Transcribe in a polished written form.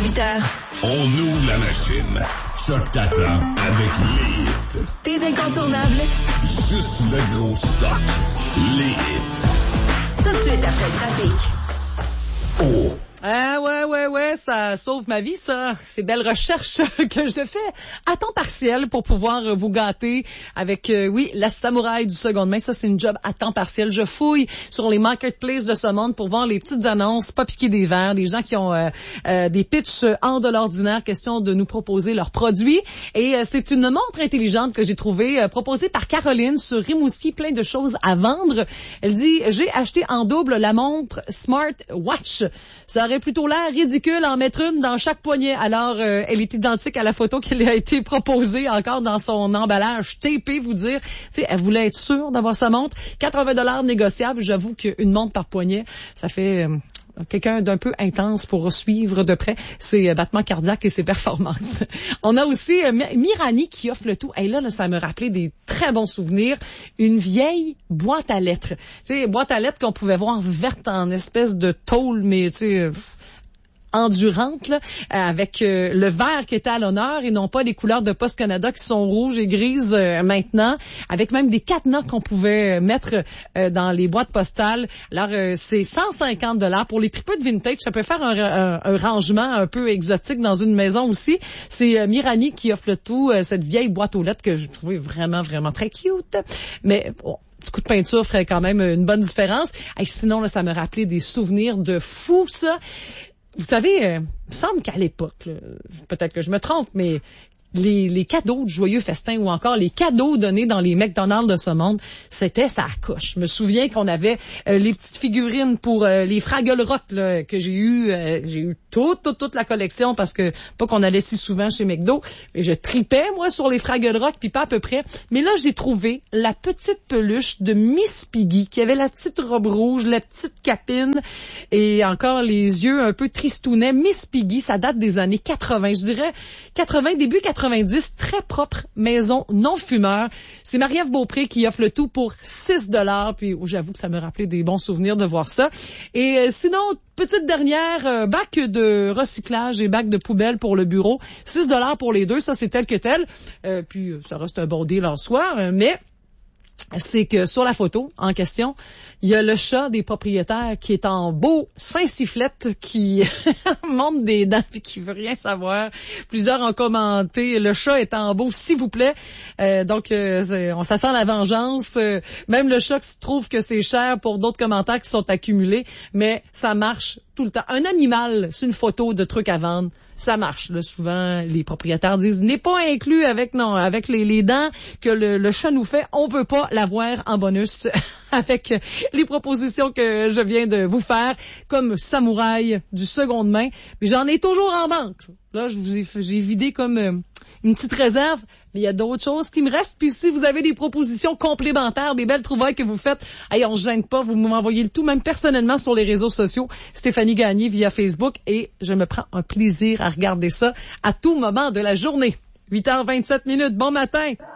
18h. On ouvre la machine. Choc t'attend avec les hits. Tes incontournables. Juste le gros stock. Les hits. Tout de suite après le trafic. Oh! Ah ouais, ça sauve ma vie, ça. Ces belles recherches que je fais à temps partiel pour pouvoir vous gâter avec, la samouraï du seconde main. Ça, c'est une job à temps partiel. Je fouille sur les marketplaces de ce monde pour voir les petites annonces, pas piquer des verres, des gens qui ont des pitchs hors de l'ordinaire, question de nous proposer leurs produits. Et c'est une montre intelligente que j'ai trouvée, proposée par Caroline sur Rimouski, plein de choses à vendre. Elle dit, j'ai acheté en double la montre Smart Watch. Ça aurait plutôt l'air ridicule en mettre une dans chaque poignet. Alors, elle est identique à la photo qui a été proposée encore dans son emballage TP, vous dire. Tu sais, elle voulait être sûre d'avoir sa montre. 80$ négociable. J'avoue qu'une montre par poignet, ça fait quelqu'un d'un peu intense pour suivre de près ses battements cardiaques et ses performances. On a aussi Mirani qui offre le tout. Et là, ça me rappelait des très bons souvenirs. Une vieille boîte à lettres. Tu sais, boîte à lettres qu'on pouvait voir verte en espèce de tôle, mais tu sais, endurante, là, avec le vert qui était à l'honneur et non pas les couleurs de Post Canada qui sont rouges et grises maintenant, avec même des cadenas qu'on pouvait mettre dans les boîtes postales. Alors, c'est 150$ pour les tripeux de vintage. Ça peut faire un rangement un peu exotique dans une maison aussi. C'est Mirani qui offre le tout, cette vieille boîte aux lettres que je trouvais vraiment, vraiment très cute. Mais bon, petit coup de peinture ferait quand même une bonne différence. Et sinon, là, ça me rappelait des souvenirs de fou, ça. Vous savez, il me semble qu'à l'époque, là, peut-être que je me trompe, mais les cadeaux de joyeux festin ou encore les cadeaux donnés dans les McDonald's de ce monde, c'était ça coche. Je me souviens qu'on avait les petites figurines pour les Fraggle Rock là, que j'ai eu toute la collection parce que pas qu'on allait si souvent chez McDo, mais je tripais moi sur les Fraggle Rock puis pas à peu près. Mais là j'ai trouvé la petite peluche de Miss Piggy qui avait la petite robe rouge, la petite capine et encore les yeux un peu tristounets. Miss Piggy, ça date des années 80, je dirais 80 début 90, très propre maison non fumeur. C'est Marie-Ève Beaupré qui offre le tout pour 6$. Puis j'avoue que ça me rappelait des bons souvenirs de voir ça. Et sinon, petite dernière, bac de recyclage et bac de poubelle pour le bureau. 6$ pour les deux, ça c'est tel que tel. Puis ça reste un bon deal en soi, mais c'est que sur la photo en question, il y a le chat des propriétaires qui est en beau Saint-Sifflette qui monte des dents et qui veut rien savoir. Plusieurs ont commenté, le chat est en beau, s'il vous plaît. Donc, ça sent la vengeance. Même le chat trouve que c'est cher pour d'autres commentaires qui sont accumulés, mais ça marche tout le temps. Un animal, c'est une photo de trucs à vendre. Ça marche, là. Souvent, les propriétaires disent, n'est pas inclus avec les dents que le chat nous fait. On veut pas l'avoir en bonus avec les propositions que je viens de vous faire, comme samouraï du seconde main. Mais j'en ai toujours en banque. Là, j'ai vidé comme une petite réserve. Mais il y a d'autres choses qui me restent. Puis si vous avez des propositions complémentaires, des belles trouvailles que vous faites, on se gêne pas, vous m'envoyez le tout, même personnellement sur les réseaux sociaux. Stéphanie Gagné via Facebook. Et je me prends un plaisir à regarder ça à tout moment de la journée. 8h27. Bon matin.